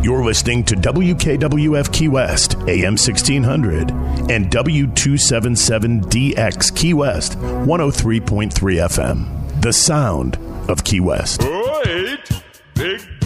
You're listening to WKWF Key West, AM 1600, and W277DX Key West, 103.3 FM. The sound of Key West. Wait, big